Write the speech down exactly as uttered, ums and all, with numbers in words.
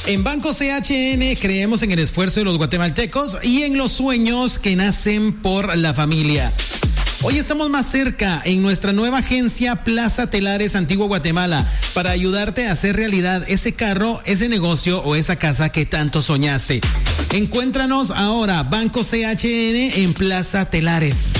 En Banco C H N creemos en el esfuerzo de los guatemaltecos y en los sueños que nacen por la familia. Hoy estamos más cerca en nuestra nueva agencia Plaza Telares Antigua Guatemala para ayudarte a hacer realidad ese carro, ese negocio o esa casa que tanto soñaste. Encuéntranos ahora, Banco C H N en Plaza Telares.